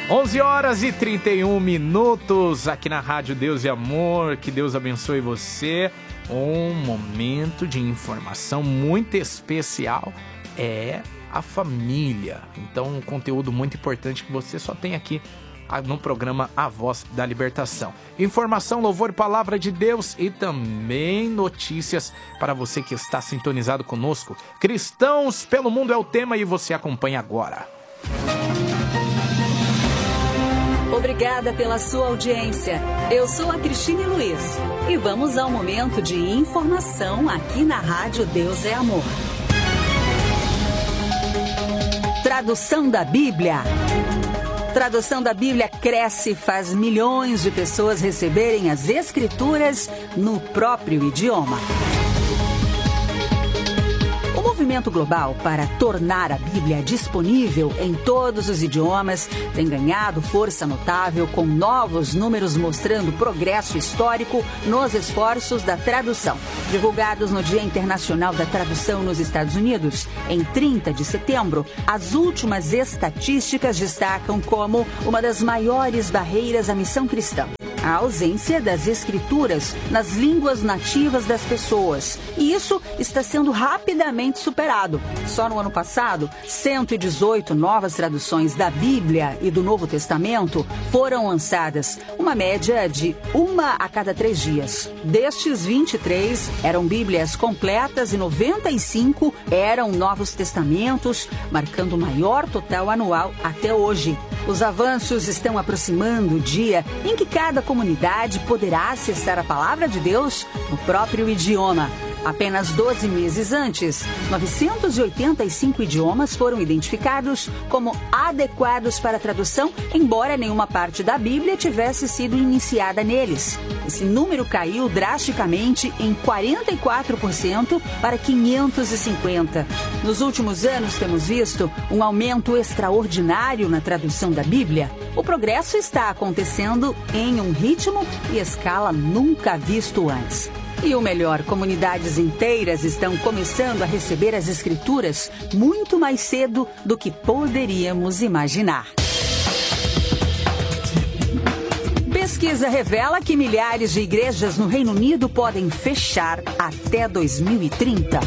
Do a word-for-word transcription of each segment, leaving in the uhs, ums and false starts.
onze horas e trinta e um minutos aqui na Rádio Deus e Amor. Que Deus abençoe você. Um momento de informação muito especial é a família. Então, um conteúdo muito importante que você só tem aqui no programa A Voz da Libertação. Informação, louvor, palavra de Deus e também notícias para você que está sintonizado conosco. Cristãos pelo mundo é o tema e você acompanha agora. Obrigada pela sua audiência. Eu sou a Cristine Luiz e vamos ao momento de informação aqui na Rádio Deus é Amor. Tradução da Bíblia. Tradução da Bíblia cresce e faz milhões de pessoas receberem as Escrituras no próprio idioma. O movimento global para tornar a Bíblia disponível em todos os idiomas tem ganhado força notável, com novos números mostrando progresso histórico nos esforços da tradução. Divulgados no Dia Internacional da Tradução nos Estados Unidos, em trinta de setembro, as últimas estatísticas destacam como uma das maiores barreiras à missão cristã a ausência das escrituras nas línguas nativas das pessoas. E isso está sendo rapidamente superado. Só no ano passado, cento e dezoito novas traduções da Bíblia e do Novo Testamento foram lançadas, uma média de uma a cada três dias. Destes, vinte e três eram Bíblias completas e noventa e cinco eram Novos Testamentos, marcando o maior total anual até hoje. Os avanços estão aproximando o dia em que cada comunidade poderá acessar a palavra de Deus no próprio idioma. Apenas doze meses antes, novecentos e oitenta e cinco idiomas foram identificados como adequados para tradução, embora nenhuma parte da Bíblia tivesse sido iniciada neles. Esse número caiu drasticamente em quarenta e quatro por cento para quinhentos e cinquenta. Nos últimos anos, temos visto um aumento extraordinário na tradução da Bíblia. O progresso está acontecendo em um ritmo e escala nunca visto antes. E o melhor, comunidades inteiras estão começando a receber as Escrituras muito mais cedo do que poderíamos imaginar. Pesquisa revela que milhares de igrejas no Reino Unido podem fechar até dois mil e trinta.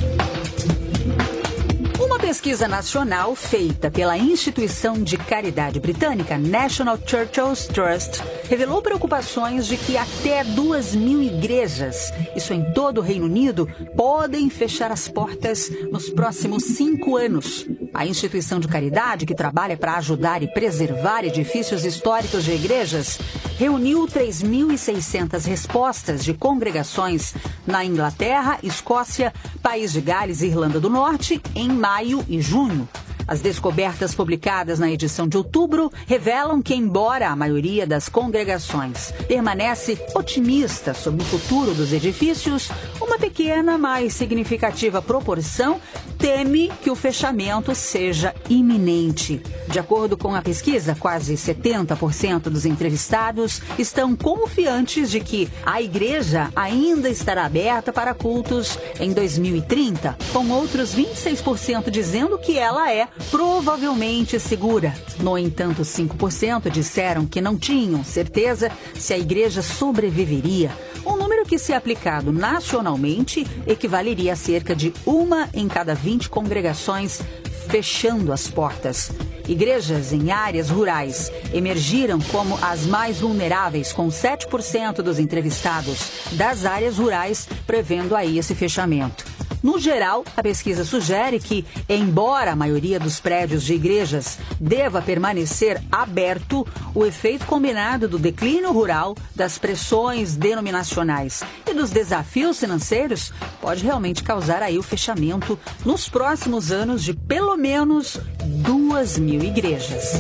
Uma pesquisa nacional feita pela instituição de caridade britânica National Churches Trust revelou preocupações de que até duas mil igrejas, isso em todo o Reino Unido, podem fechar as portas nos próximos cinco anos. A instituição de caridade, que trabalha para ajudar e preservar edifícios históricos de igrejas, reuniu três mil e seiscentas respostas de congregações na Inglaterra, Escócia, País de Gales e Irlanda do Norte em maio e junho. As descobertas publicadas na edição de outubro revelam que, embora a maioria das congregações permanece otimista sobre o futuro dos edifícios, uma pequena, mas significativa proporção teme que o fechamento seja iminente. De acordo com a pesquisa, quase setenta por cento dos entrevistados estão confiantes de que a igreja ainda estará aberta para cultos em dois mil e trinta, com outros vinte e seis por cento dizendo que ela é provavelmente segura. No entanto, cinco por cento disseram que não tinham certeza se a igreja sobreviveria. Um número que, se aplicado nacionalmente, equivaleria a cerca de uma em cada vinte congregações fechando as portas. Igrejas em áreas rurais emergiram como as mais vulneráveis, com sete por cento dos entrevistados das áreas rurais prevendo aí esse fechamento. No geral, a pesquisa sugere que, embora a maioria dos prédios de igrejas deva permanecer aberto, o efeito combinado do declínio rural, das pressões denominacionais e dos desafios financeiros pode realmente causar aí o fechamento nos próximos anos de pelo menos duas mil igrejas.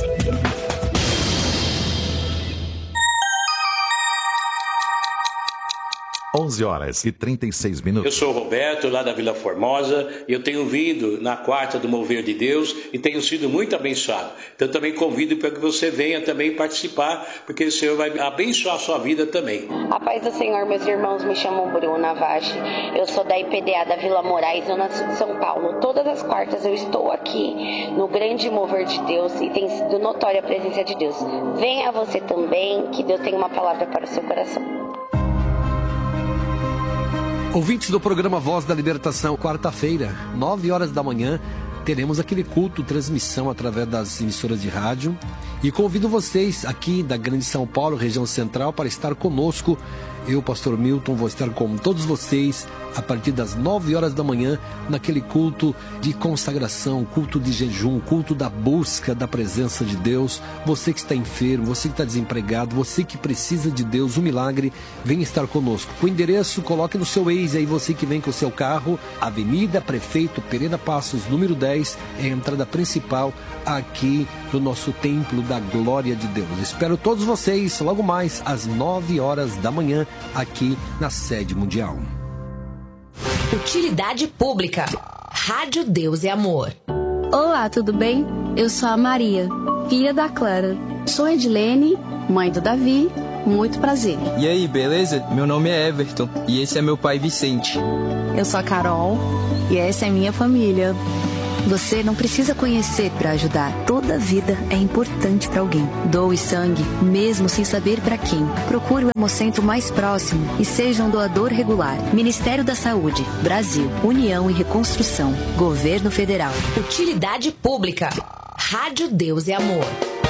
onze horas e trinta e seis minutos. Eu sou o Roberto, lá da Vila Formosa, e eu tenho vindo na quarta do Mover de Deus e tenho sido muito abençoado. Então também convido para que você venha também participar, porque o Senhor vai abençoar a sua vida também. A paz do Senhor, meus irmãos, me chamam Bruna Vage. Eu sou da I P D A da Vila Moraes, Zona Sul de São Paulo. Todas as quartas eu estou aqui no grande Mover de Deus e tem sido notória a presença de Deus. Venha você também, que Deus tem uma palavra para o seu coração. Ouvintes do programa Voz da Libertação, quarta-feira, nove horas da manhã, teremos aquele culto, transmissão através das emissoras de rádio. E convido vocês aqui da Grande São Paulo, região central, para estar conosco. Eu, pastor Milton, vou estar com todos vocês a partir das nove horas da manhã, naquele culto de consagração, culto de jejum, culto da busca da presença de Deus. Você que está enfermo, você que está desempregado, você que precisa de Deus, um milagre, venha estar conosco. O endereço, coloque no seu Waze aí, você que vem com o seu carro, Avenida Prefeito Pereira Passos, número dez, é a entrada principal aqui no nosso Templo da Glória de Deus. Espero todos vocês logo mais às nove horas da manhã, aqui na sede mundial. Utilidade Pública. Rádio Deus e Amor. Olá, tudo bem? Eu sou a Maria, filha da Clara. Sou Edilene, mãe do Davi. Muito prazer. E aí, beleza? Meu nome é Everton e esse é meu pai Vicente. Eu sou a Carol e essa é minha família. Você não precisa conhecer para ajudar. Toda vida é importante para alguém. Doe sangue, mesmo sem saber para quem. Procure o Hemocentro mais próximo e seja um doador regular. Ministério da Saúde, Brasil, União e Reconstrução, Governo Federal. Utilidade Pública. Rádio Deus e Amor.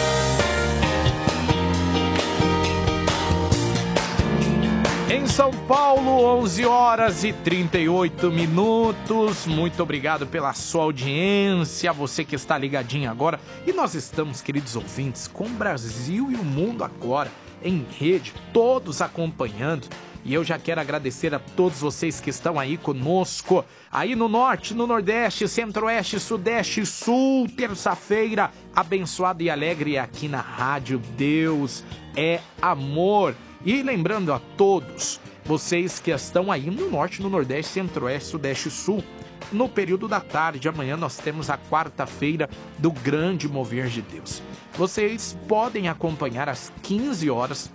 Em São Paulo, onze horas e trinta e oito minutos. Muito obrigado pela sua audiência, você que está ligadinho agora. E nós estamos, queridos ouvintes, com o Brasil e o mundo agora em rede, todos acompanhando. E eu já quero agradecer a todos vocês que estão aí conosco, aí no Norte, no Nordeste, Centro-Oeste, Sudeste e Sul. Terça-feira abençoada e alegre aqui na Rádio Deus é Amor. E lembrando a todos, vocês que estão aí no Norte, no Nordeste, Centro-Oeste, Sudeste e Sul, no período da tarde, amanhã nós temos a quarta-feira do Grande Mover de Deus. Vocês podem acompanhar às quinze horas,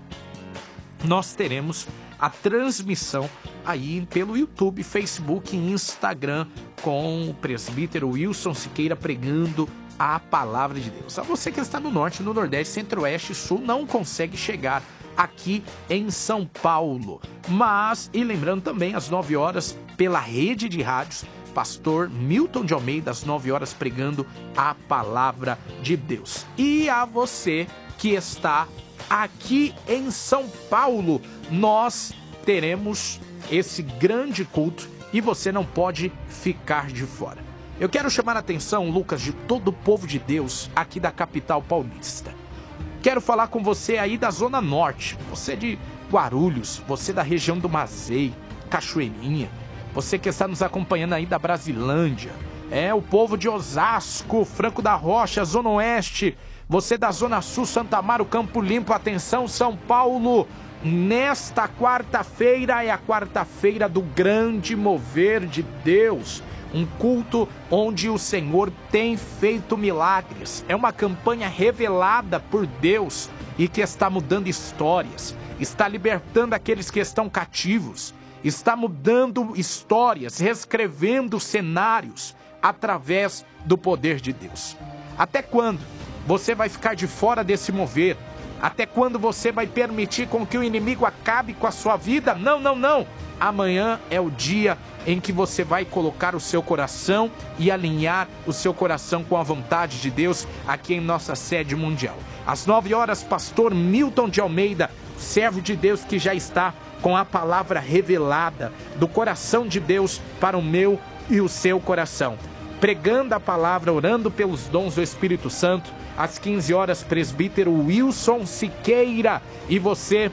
nós teremos a transmissão aí pelo YouTube, Facebook e Instagram com o presbítero Wilson Siqueira pregando a palavra de Deus. A você que está no Norte, no Nordeste, Centro-Oeste e Sul não consegue chegar aqui em São Paulo. Mas, e lembrando também, às nove horas, pela rede de rádios, pastor Milton de Almeida, às nove horas, pregando a palavra de Deus. E a você que está aqui em São Paulo, nós teremos esse grande culto e você não pode ficar de fora. Eu quero chamar a atenção, Lucas, de todo o povo de Deus aqui da capital paulista. Quero falar com você aí da Zona Norte, você de Guarulhos, você da região do Mazei, Cachoeirinha, você que está nos acompanhando aí da Brasilândia, é o povo de Osasco, Franco da Rocha, Zona Oeste, você da Zona Sul, Santa Amaro, Campo Limpo, atenção São Paulo, nesta quarta-feira é a quarta-feira do Grande Mover de Deus. Um culto onde o Senhor tem feito milagres. É uma campanha revelada por Deus e que está mudando histórias. Está libertando aqueles que estão cativos. Está mudando histórias, reescrevendo cenários através do poder de Deus. Até quando você vai ficar de fora desse mover? Até quando você vai permitir com que o inimigo acabe com a sua vida? Não, não, não. Amanhã é o dia em que você vai colocar o seu coração e alinhar o seu coração com a vontade de Deus aqui em nossa sede mundial. Às nove horas, pastor Milton de Almeida, servo de Deus que já está com a palavra revelada do coração de Deus para o meu e o seu coração. Pregando a palavra, orando pelos dons do Espírito Santo. Às quinze horas, presbítero Wilson Siqueira. E você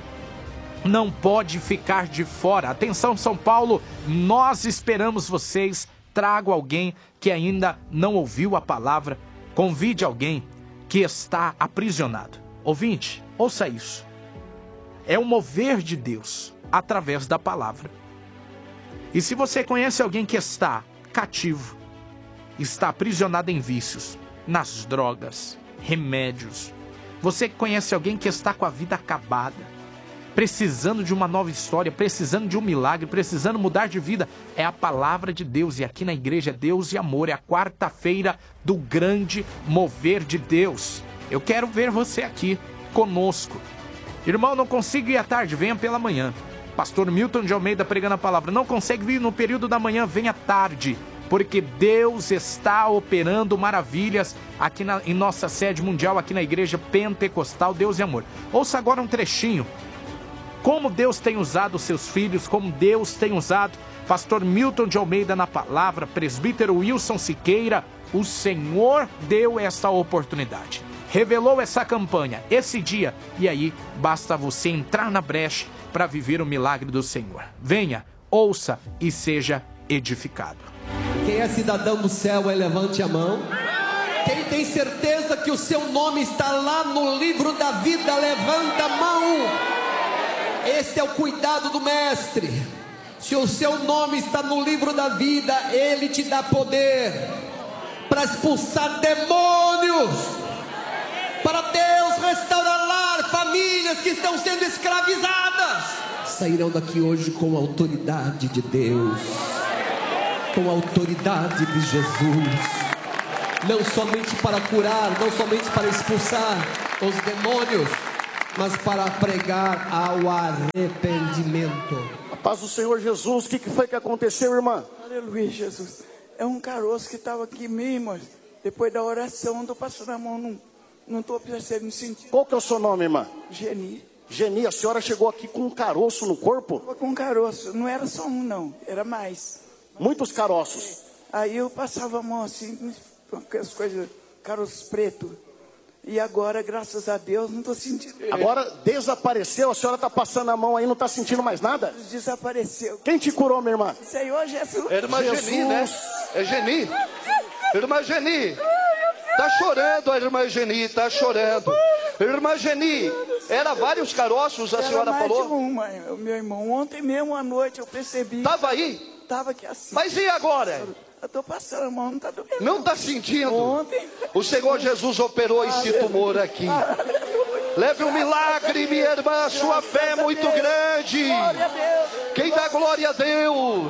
não pode ficar de fora. Atenção, São Paulo, nós esperamos vocês. Traga alguém que ainda não ouviu a palavra. Convide alguém que está aprisionado. Ouvinte, ouça isso. É o mover de Deus. através da palavra. E se você conhece alguém que está cativo, está aprisionado em vícios, nas drogas, remédios, você conhece alguém que está com a vida acabada, precisando de uma nova história, precisando de um milagre, precisando mudar de vida, é a palavra de Deus. E aqui na igreja é Deus e Amor, é a quarta-feira do grande mover de Deus. Eu quero ver você aqui conosco. Irmão, não consigo ir à tarde, venha pela manhã. Pastor Milton de Almeida pregando a palavra. Não consegue vir no período da manhã, venha tarde, porque Deus está operando maravilhas aqui na, em nossa sede mundial, aqui na igreja pentecostal Deus e Amor. Ouça agora um trechinho. Como Deus tem usado os seus filhos, como Deus tem usado Pastor Milton de Almeida na palavra, presbítero Wilson Siqueira. O Senhor deu essa oportunidade, revelou essa campanha, esse dia, e aí basta você entrar na brecha para viver o milagre do Senhor. Venha, ouça e seja edificado. Quem é cidadão do céu, aí levante a mão. Quem tem certeza que o seu nome está lá no livro da vida, levanta a mão. Esse é o cuidado do mestre. Se o seu nome está no livro da vida, ele te dá poder para expulsar demônios, para Deus restaurar lar, famílias que estão sendo escravizadas. Sairão daqui hoje com a autoridade de Deus, com a autoridade de Jesus, não somente para curar, não somente para expulsar os demônios, mas para pregar ao arrependimento. A paz do Senhor Jesus. O que, que foi que aconteceu, irmã? Aleluia, Jesus. É um caroço que estava aqui mesmo, depois da oração, do pastor na mão, não não estou percebendo sentido. Qual que é o seu nome, irmã? Geni. Geni, a senhora chegou aqui com um caroço no corpo? Com um caroço, não era só um não, era mais. Muitos caroços. Aí eu passava a mão assim, com aquelas coisas, caroços pretos. E agora, graças a Deus, não estou sentindo. Agora desapareceu, a senhora está passando a mão aí, não está sentindo mais nada? Desapareceu. Quem te curou, minha irmã? Senhor Jesus. É irmã Jesus. Geni, né? É Geni. Irmã Geni. Tá chorando, a irmã Geni, tá chorando. Irmã Geni, era vários caroços, a era senhora mais falou? De uma, meu irmão. Ontem mesmo à noite eu percebi. Tava aí? Tava aqui assim. Mas e agora? Eu tô passando a mão, não tá doendo. Não tá sentindo? Ontem. O Senhor Jesus operou esse tumor aqui. Leve um milagre, minha irmã, sua fé é muito grande. Quem dá glória a Deus?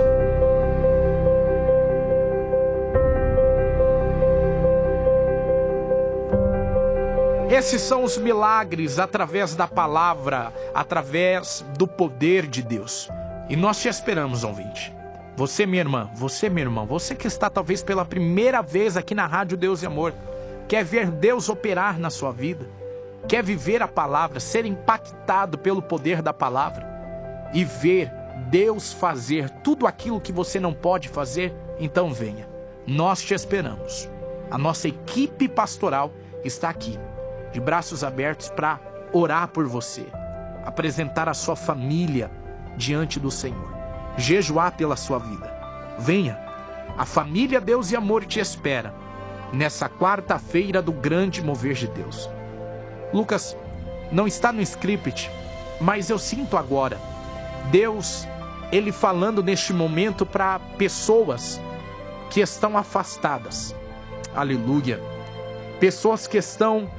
Esses são os milagres através da palavra, através do poder de Deus. E nós te esperamos, ouvinte. Você, minha irmã, você, meu irmão, você que está talvez pela primeira vez aqui na Rádio Deus e Amor, quer ver Deus operar na sua vida, quer viver a palavra, ser impactado pelo poder da palavra e ver Deus fazer tudo aquilo que você não pode fazer, então venha. Nós te esperamos. A nossa equipe pastoral está aqui, de braços abertos para orar por você, apresentar a sua família diante do Senhor, jejuar pela sua vida. Venha, a família Deus e Amor te espera nessa quarta-feira do grande mover de Deus. Lucas, não está no script, mas eu sinto agora Deus, Ele falando neste momento para pessoas que estão afastadas. Aleluia. Pessoas que estão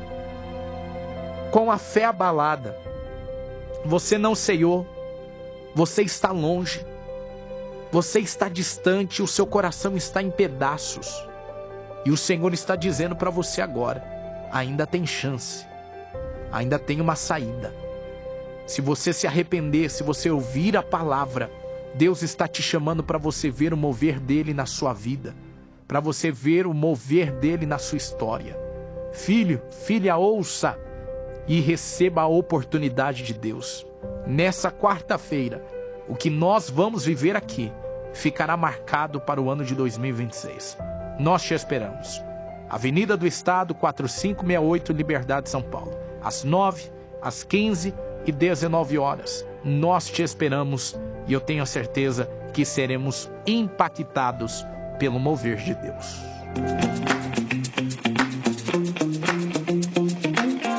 com a fé abalada. Você não ceiou, você está longe, você está distante, o seu coração está em pedaços. E o Senhor está dizendo para você agora, ainda tem chance, ainda tem uma saída. Se você se arrepender, se você ouvir a palavra, Deus está te chamando para você ver o mover dele na sua vida, para você ver o mover dele na sua história. Filho, filha, ouça e receba a oportunidade de Deus. Nessa quarta-feira, o que nós vamos viver aqui ficará marcado para o ano de dois mil e vinte e seis. Nós te esperamos. Avenida do Estado, quatro cinco seis oito, Liberdade, São Paulo. Às nove, às quinze e dezenove horas. Nós te esperamos e eu tenho a certeza que seremos impactados pelo mover de Deus.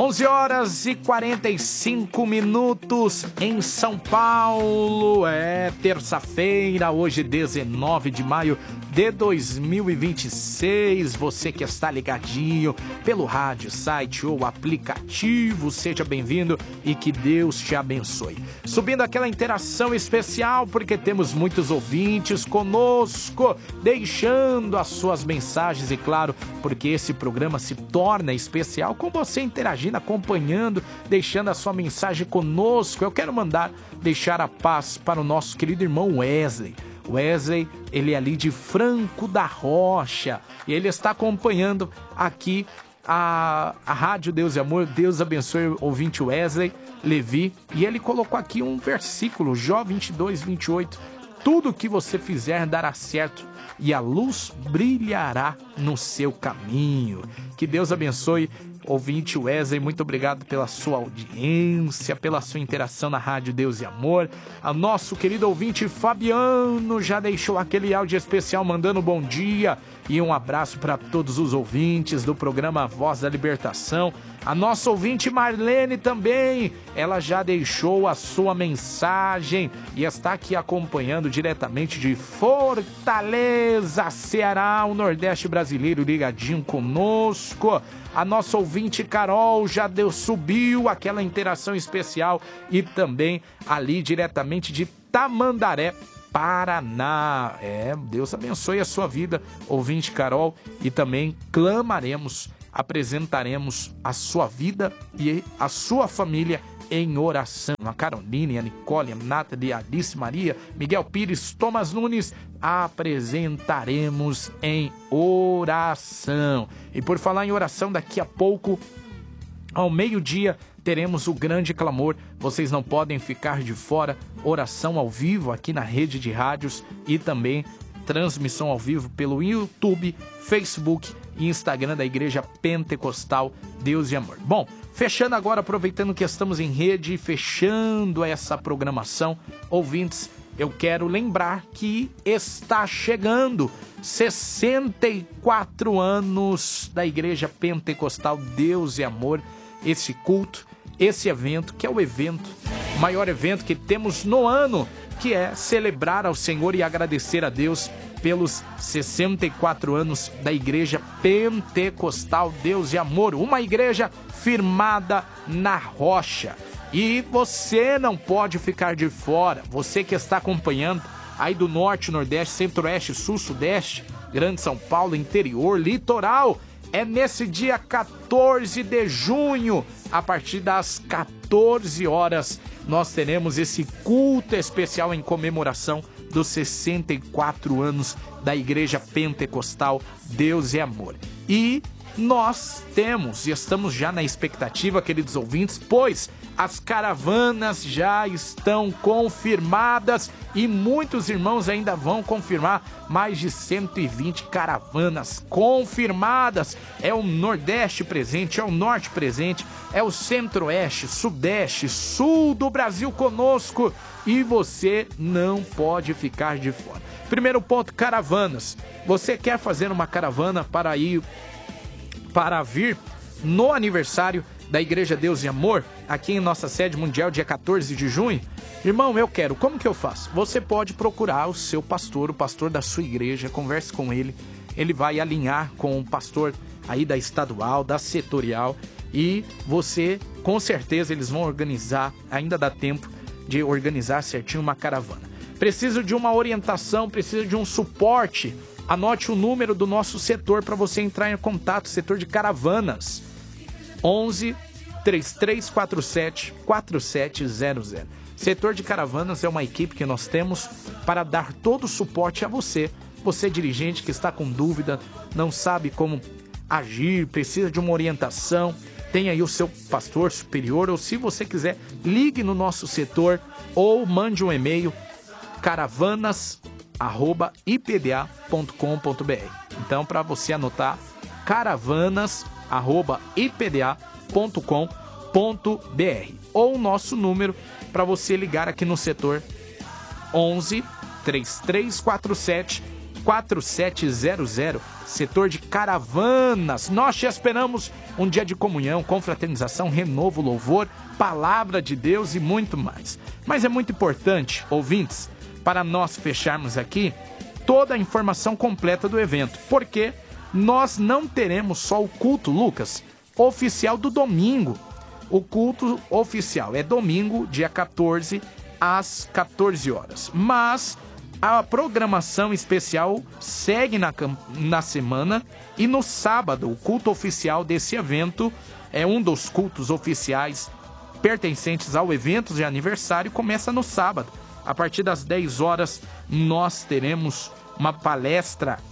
onze horas e quarenta e cinco minutos em São Paulo. É terça-feira, hoje dezenove de maio de dois mil e vinte e seis. Você que está ligadinho pelo rádio, site ou aplicativo, seja bem-vindo e que Deus te abençoe. Subindo aquela interação especial, porque temos muitos ouvintes conosco, deixando as suas mensagens e, claro, porque esse programa se torna especial com você interagindo, acompanhando, deixando a sua mensagem conosco. Eu quero mandar, deixar a paz para o nosso querido irmão Wesley. Wesley, ele é ali de Franco da Rocha e ele está acompanhando aqui a, a Rádio Deus e Amor. Deus abençoe o ouvinte Wesley Levi, e ele colocou aqui um versículo, Jó vinte e dois, vinte e oito. Tudo que você fizer dará certo e a luz brilhará no seu caminho. Que Deus abençoe, ouvinte Wesley, muito obrigado pela sua audiência, pela sua interação na Rádio Deus e Amor. A nosso querido ouvinte Fabiano já deixou aquele áudio especial mandando bom dia e um abraço para todos os ouvintes do programa Voz da Libertação. A nossa ouvinte Marlene também, ela já deixou a sua mensagem e está aqui acompanhando diretamente de Fortaleza, Ceará, o Nordeste brasileiro, ligadinho conosco. A nossa ouvinte Carol já deu, subiu aquela interação especial e também ali diretamente de Tamandaré, Paraná. É, Deus abençoe a sua vida, ouvinte Carol, e também clamaremos, apresentaremos a sua vida e a sua família em oração. A Caroline, a Nicole, a Nathalie, a Alice Maria, Miguel Pires, Thomas Nunes, apresentaremos em oração. E por falar em oração, daqui a pouco, ao meio-dia, teremos o grande clamor. Vocês não podem ficar de fora. Oração ao vivo aqui na rede de rádios e também transmissão ao vivo pelo YouTube, Facebook e Instagram da Igreja Pentecostal Deus e Amor. Bom, fechando agora, aproveitando que estamos em rede, fechando essa programação, ouvintes, eu quero lembrar que está chegando sessenta e quatro anos da Igreja Pentecostal Deus e Amor, esse culto, esse evento, que é o evento, o maior evento que temos no ano, que é celebrar ao Senhor e agradecer a Deus pelos sessenta e quatro anos da Igreja Pentecostal Deus e Amor, uma igreja firmada na rocha. E você não pode ficar de fora, você que está acompanhando aí do Norte, Nordeste, Centro-Oeste, Sul, Sudeste, Grande São Paulo, interior, litoral, é nesse dia quatorze de junho, a partir das quatorze horas, nós teremos esse culto especial em comemoração dos sessenta e quatro anos da Igreja Pentecostal Deus e Amor. E nós temos e estamos já na expectativa, queridos ouvintes, pois as caravanas já estão confirmadas e muitos irmãos ainda vão confirmar. Mais de cento e vinte caravanas confirmadas. É o Nordeste presente, é o Norte presente, é o Centro-Oeste, Sudeste, Sul do Brasil conosco, e você não pode ficar de fora. Primeiro ponto, caravanas. Você quer fazer uma caravana para ir para vir no aniversário da Igreja Deus e Amor, aqui em nossa sede mundial, dia quatorze de junho? Irmão, eu quero. Como que eu faço? Você pode procurar o seu pastor, o pastor da sua igreja, converse com ele. Ele vai alinhar com o pastor aí da estadual, da setorial, e você, com certeza, eles vão organizar, ainda dá tempo de organizar certinho uma caravana. Precisa de uma orientação, precisa de um suporte. Anote o número do nosso setor para você entrar em contato, setor de caravanas. onze, três três quatro sete, quatro sete zero zero. Setor de caravanas é uma equipe que nós temos para dar todo o suporte a você. Você, dirigente que está com dúvida, não sabe como agir, precisa de uma orientação, tem aí o seu pastor superior, ou se você quiser, ligue no nosso setor ou mande um e-mail, caravanas arroba i p d a ponto com ponto b r. Então, para você anotar, caravanas arroba i p d a ponto com ponto b r, ou o nosso número para você ligar aqui no setor onze, três três quatro sete, quatro sete zero zero, setor de Caravanas. Nós te esperamos um dia de comunhão, confraternização, renovo, louvor, palavra de Deus e muito mais. Mas é muito importante, ouvintes, para nós fecharmos aqui, toda a informação completa do evento, porque nós não teremos só o culto, Lucas, oficial do domingo. O culto oficial é domingo, dia quatorze, às quatorze horas. Mas a programação especial segue na, na semana e no sábado, o culto oficial desse evento é um dos cultos oficiais pertencentes ao evento de aniversário, começa no sábado. A partir das dez horas, nós teremos uma palestra